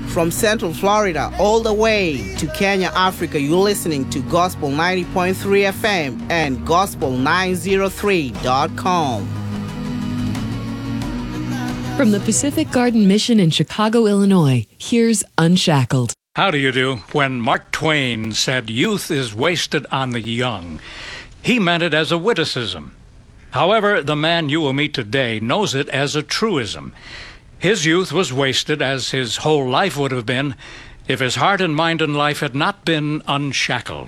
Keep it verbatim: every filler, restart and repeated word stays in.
From Central Florida all the way to Kenya, Africa, you're listening to Gospel ninety point three F M and gospel nine oh three dot com. From the Pacific Garden Mission in Chicago, Illinois, here's Unshackled. How do you do? When Mark Twain said youth is wasted on the young, he meant it as a witticism. However, the man you will meet today knows it as a truism. His youth was wasted, as his whole life would have been, if his heart and mind and life had not been unshackled.